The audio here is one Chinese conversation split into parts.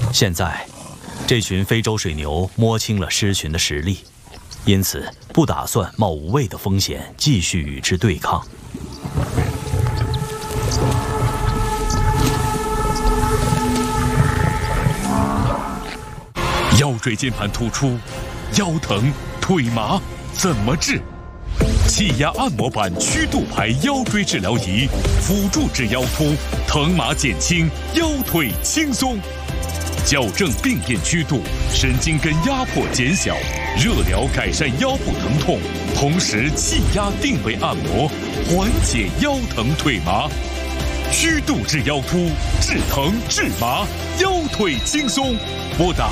现在，这群非洲水牛摸清了狮群的实力，因此不打算冒无谓的风险继续与之对抗。 腰椎间盘突出、腰疼、腿麻怎么治？气压按摩板曲度牌腰椎治疗仪，辅助治腰突，疼麻减轻，腰腿轻松。矫正病变曲度，神经根压迫减小，热疗改善腰部疼痛，同时气压定位按摩，缓解腰疼腿麻。曲度治腰突，治疼治麻，腰腿轻松。拨打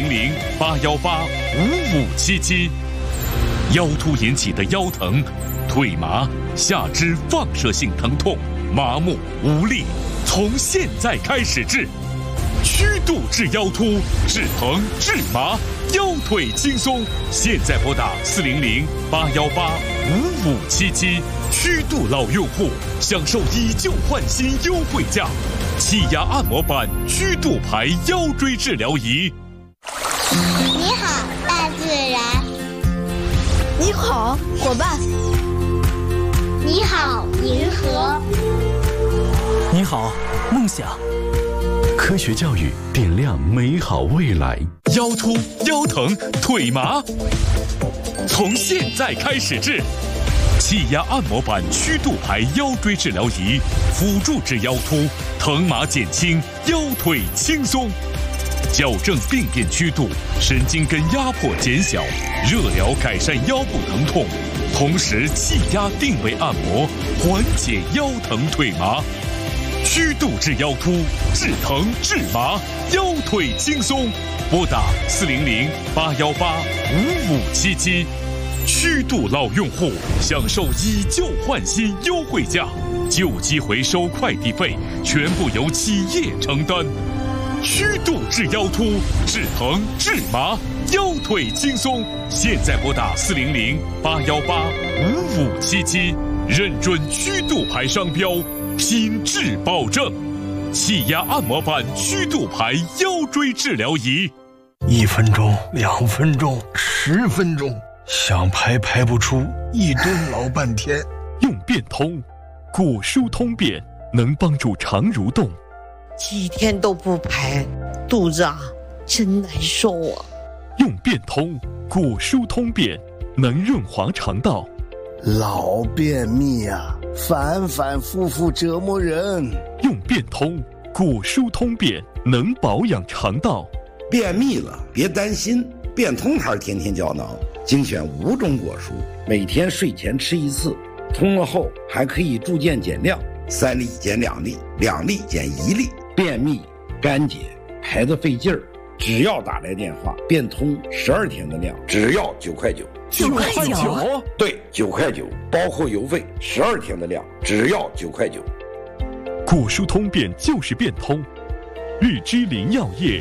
400-818-5577。腰突引起的腰疼、腿麻、下肢放射性疼痛、麻木无力，从现在开始治。曲度治腰突，治疼治麻，腰腿轻松。现在拨打400-818-5577。曲度老用户享受以旧换新优惠价，气压按摩板曲度牌腰椎治疗仪。 你好，大自然。 你好，伙伴。 你好，银河。 你好，梦想。科学教育点亮美好未来。 腰突、腰疼、腿麻，从现在开始治。气压按摩板曲度牌腰椎治疗仪，辅助治腰突，疼麻减轻，腰腿轻松。矫正病变曲度，神经根压迫减小，热疗改善腰部疼痛，同时气压定位按摩，缓解腰疼腿麻。曲度治腰突，治疼治麻，腰腿轻松。拨打400-818-5577。曲度老用户享受以旧换新优惠价，旧机回收快递费全部由企业承担。曲度治腰突，治疼治麻，腰腿轻松。现在拨打400-818-5577，认准曲度牌商标，品质保证。气压按摩板曲度牌腰椎治疗仪 ，1分钟、2分钟、10分钟。想排不出，一蹲老半天。 用变通，果舒通便能帮助肠蠕动。 几天都不排，肚子真难受啊。 用变通，果舒通便能润滑肠道。 老便秘反反复复折磨人。 用变通，果舒通便能保养肠道。 便秘了别担心，变通牌天天胶囊精选5种果蔬，每天睡前吃1次，通了后还可以逐渐减量，3粒减2粒，2粒减1粒。便秘、干结、排得费劲儿，只要打来电话，变通12天的量，只要9块9。 9块9？ 对，9块9，包括邮费，12天的量，只要9块9。 果蔬通便就是变通，日之林药业。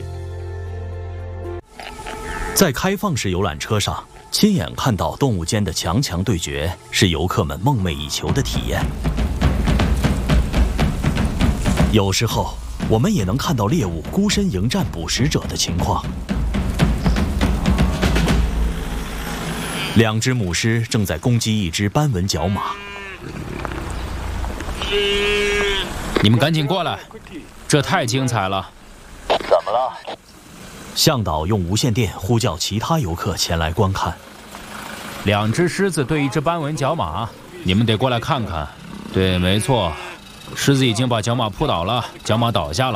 在开放式游览车上，亲眼看到动物间的强强对决，是游客们梦寐以求的体验。有时候，我们也能看到猎物孤身迎战捕食者的情况。2只母狮正在攻击一只斑纹角马。 你们赶紧过来，这太精彩了！ 怎么了？向导用无线电呼叫其他游客前来观看。 2只狮子对1只斑纹角马，你们得过来看看。对，没错，狮子已经把角马扑倒了，角马倒下了。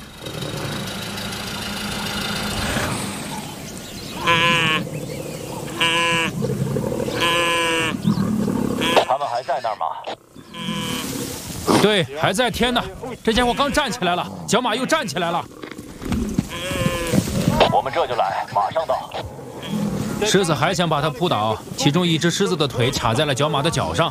他们还在那儿吗？ 对，还在天呢。这家伙刚站起来了，角马又站起来了。 我们这就来，马上到。 狮子还想把它扑倒，其中1只狮子的腿卡在了角马的脚上。